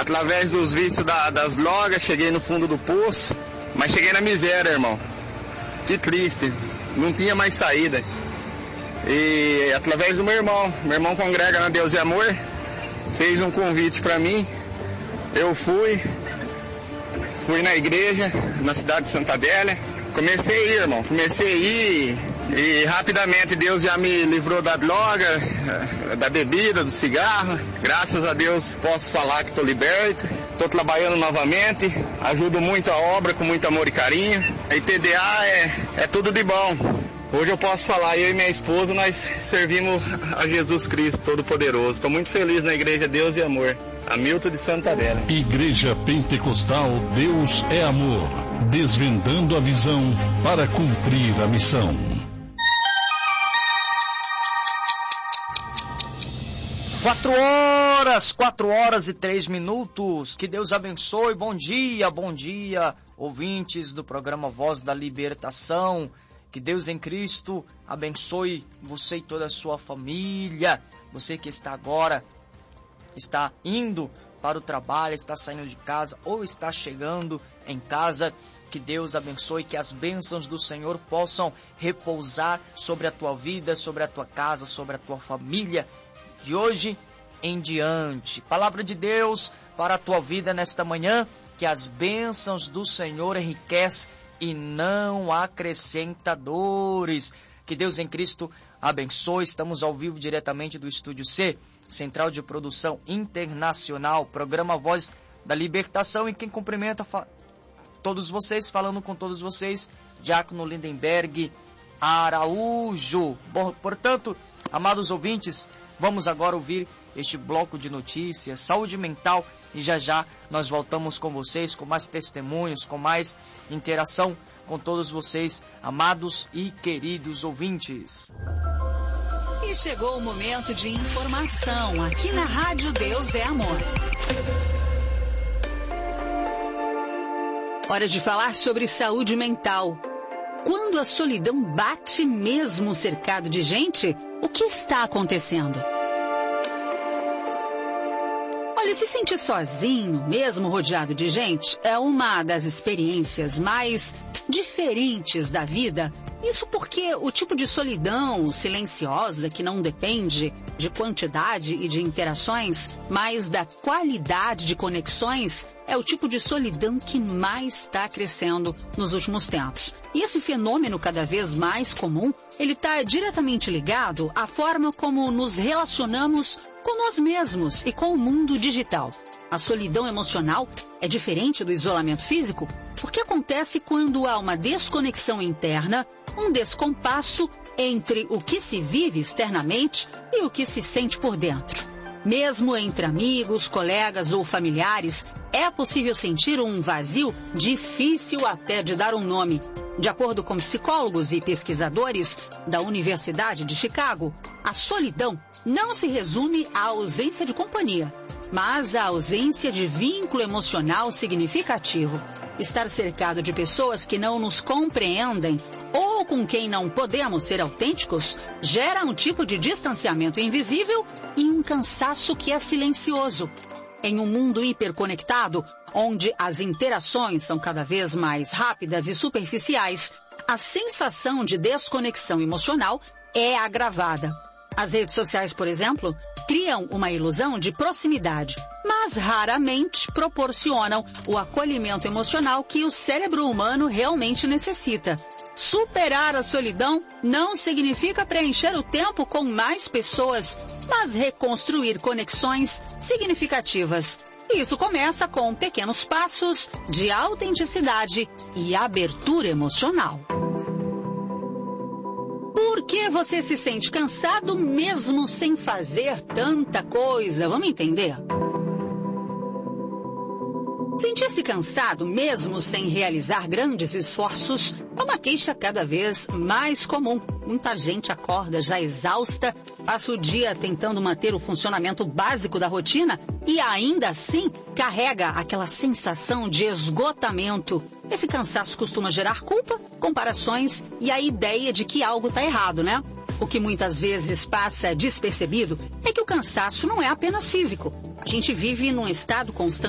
através dos vícios das drogas, cheguei no fundo do poço, mas cheguei na miséria, irmão. Que triste, não tinha mais saída. E através do meu irmão congrega na Deus e Amor, fez um convite para mim, eu fui na igreja, na cidade de Santa Adélia, comecei a ir, irmão, e rapidamente Deus já me livrou da droga, da bebida, do cigarro. Graças a Deus posso falar que estou liberto, estou trabalhando novamente, ajudo muito a obra com muito amor e carinho. A ITDA é tudo de bom. Hoje eu posso falar, eu e minha esposa, nós servimos a Jesus Cristo Todo-Poderoso. Estou muito feliz na Igreja Deus e Amor, Hamilton de Santa Adélia. Igreja Pentecostal Deus é Amor, desvendando a visão para cumprir a missão. 4:03. Que Deus abençoe. Bom dia, ouvintes do programa Voz da Libertação. Que Deus em Cristo abençoe você e toda a sua família. Você que está indo para o trabalho, está saindo de casa ou está chegando em casa. Que Deus abençoe, que as bênçãos do Senhor possam repousar sobre a tua vida, sobre a tua casa, sobre a tua família, de hoje em diante. Palavra de Deus para a tua vida nesta manhã, que as bênçãos do Senhor enriquecem e não acrescenta dores. Que Deus em Cristo abençoe. Estamos ao vivo diretamente do Estúdio C, Central de Produção Internacional, programa Voz da Libertação, e quem cumprimenta todos vocês, falando com todos vocês, Diácono Lindenberg Araújo. Bom, portanto, amados ouvintes, vamos agora ouvir este bloco de notícias, saúde mental, e já nós voltamos com vocês, com mais testemunhos, com mais interação com todos vocês, amados e queridos ouvintes. E chegou o momento de informação aqui na Rádio Deus é Amor. Hora de falar sobre saúde mental. Quando a solidão bate mesmo cercado de gente, o que está acontecendo? Olha, se sentir sozinho, mesmo rodeado de gente, é uma das experiências mais diferentes da vida. Isso porque o tipo de solidão silenciosa, que não depende de quantidade e de interações, mas da qualidade de conexões, é o tipo de solidão que mais está crescendo nos últimos tempos. E esse fenômeno cada vez mais comum, ele está diretamente ligado à forma como nos relacionamos com nós mesmos e com o mundo digital. A solidão emocional é diferente do isolamento físico porque acontece quando há uma desconexão interna, um descompasso entre o que se vive externamente e o que se sente por dentro. Mesmo entre amigos, colegas ou familiares, é possível sentir um vazio difícil até de dar um nome. De acordo com psicólogos e pesquisadores da Universidade de Chicago, a solidão não se resume à ausência de companhia, mas à ausência de vínculo emocional significativo. Estar cercado de pessoas que não nos compreendem ou com quem não podemos ser autênticos gera um tipo de distanciamento invisível e um cansaço que é silencioso. Em um mundo hiperconectado, onde as interações são cada vez mais rápidas e superficiais, a sensação de desconexão emocional é agravada. As redes sociais, por exemplo, criam uma ilusão de proximidade, mas raramente proporcionam o acolhimento emocional que o cérebro humano realmente necessita. Superar a solidão não significa preencher o tempo com mais pessoas, mas reconstruir conexões significativas. Isso começa com pequenos passos de autenticidade e abertura emocional. Por que você se sente cansado mesmo sem fazer tanta coisa? Vamos entender? Sentir-se cansado mesmo sem realizar grandes esforços é uma queixa cada vez mais comum. Muita gente acorda já exausta, passa o dia tentando manter o funcionamento básico da rotina e ainda assim carrega aquela sensação de esgotamento. Esse cansaço costuma gerar culpa, comparações e a ideia de que algo está errado, né? O que muitas vezes passa despercebido é que o cansaço não é apenas físico. A gente vive num estado constante